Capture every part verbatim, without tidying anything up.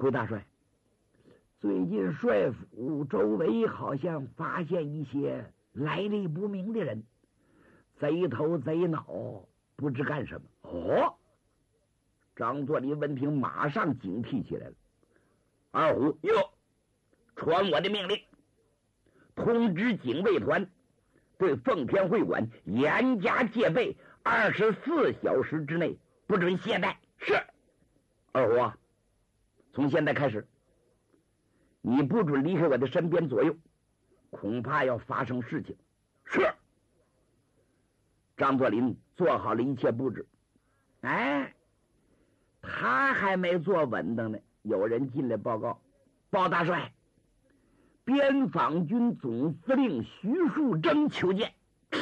回大帅，最近帅府周围好像发现一些来历不明的人，贼头贼脑，不知干什么。哦，张作霖闻听，马上警惕起来了。二虎，哟，传我的命令，通知警卫团对奉天会馆严加戒备，二十四小时之内不准懈怠。是。二虎啊，从现在开始，你不准离开我的身边左右，恐怕要发生事情。是。张作霖做好了一切布置。哎，他还没坐稳当呢，有人进来报告：包大帅，边防军总司令徐树铮求见。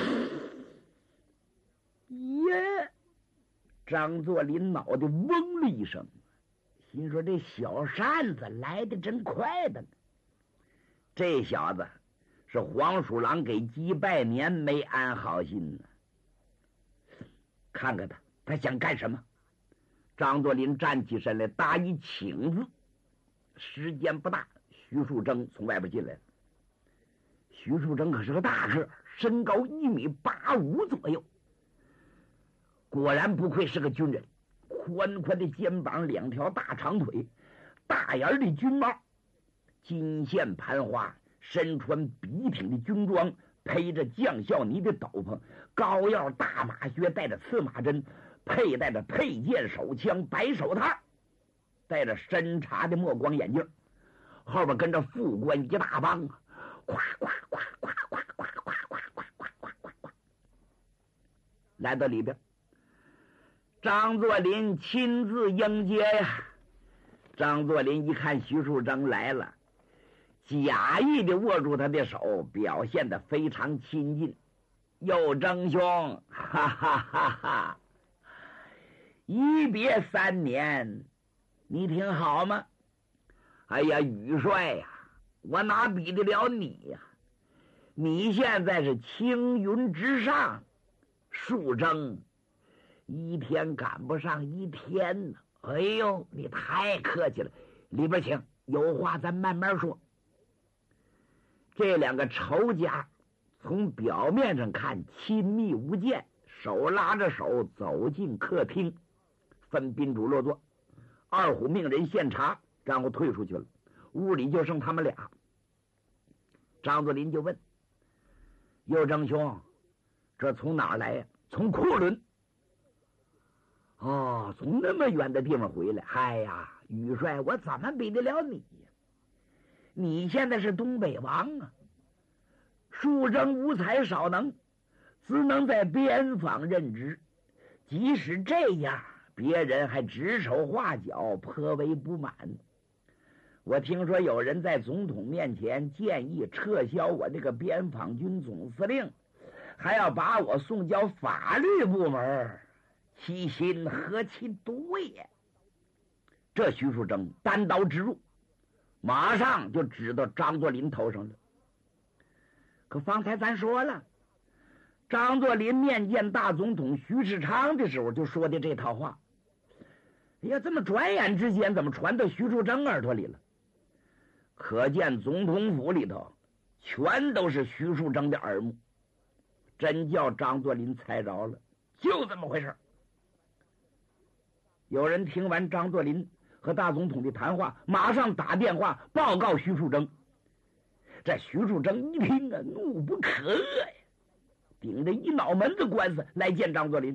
耶！张作霖脑袋嗡了一声，心说这小扇子来的真快的。这小子是黄鼠狼给鸡拜年没安好心呢。看看他，他想干什么？张作霖站起身来，答一请字。时间不大，徐树铮从外边进来了。徐树铮可是个大个，身高一米八五左右，果然不愧是个军人。宽宽的肩膀，两条大长腿，大眼的军帽，金线盘花，身穿笔挺的军装，披着将校呢的斗篷，高腰大马靴，带着刺马针，佩戴着佩剑手枪，白手套，戴着深茶的墨光眼镜，后边跟着副官一大帮啊，夸夸夸夸夸夸夸夸夸夸夸夸夸，来到里边，张作霖亲自迎接呀。张作霖一看徐树铮来了，假意的握住他的手，表现得非常亲近。又铮兄，哈哈哈哈，一别三年，你挺好吗？哎呀，宇帅呀，我哪比得了你呀？你现在是青云之上，树铮一天赶不上一天呢。哎呦，你太客气了，里边请，有话咱慢慢说。这两个仇家从表面上看亲密无间，手拉着手走进客厅，分宾主落座。二虎命人献茶，然后退出去了。屋里就剩他们俩。张作霖就问：右正兄，这从哪儿来呀？从库伦。哦，从那么远的地方回来。哎呀，宇帅，我怎么比得了你呀？你现在是东北王啊，树铮无才少能，只能在边防任职。即使这样，别人还指手画脚，颇为不满。我听说有人在总统面前建议撤销我这个边防军总司令，还要把我送交法律部门，其心何其多呀！这徐树铮单刀直入，马上就指到张作霖头上了。可方才咱说了，张作霖面见大总统徐世昌的时候就说的这套话。哎呀，这么转眼之间怎么传到徐树铮耳朵里了？可见总统府里头全都是徐树铮的耳目，真叫张作霖猜着了，就这么回事。有人听完张作霖和大总统的谈话，马上打电话报告徐树铮。这徐树铮一听啊，怒不可遏呀，顶着一脑门子官司来见张作霖。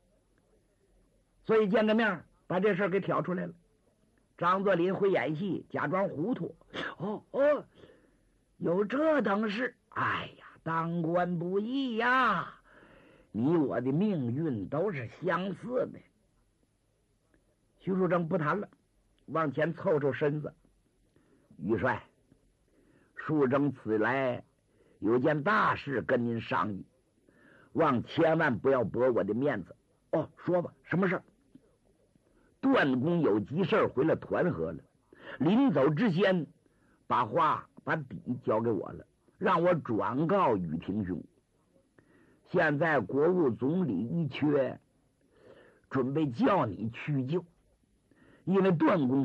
所以见个面，把这事给挑出来了。张作霖会演戏，假装糊涂。哦哦，有这等事？哎呀，当官不易呀，你我的命运都是相似的。徐树铮不谈了，往前凑凑身子。宇帅，树铮此来有件大事跟您商议，望千万不要驳我的面子。哦，说吧，什么事儿？段公有急事回了团河了，临走之前把话把底交给我了，让我转告宇廷兄。现在国务总理一缺，准备叫你去就，因为段公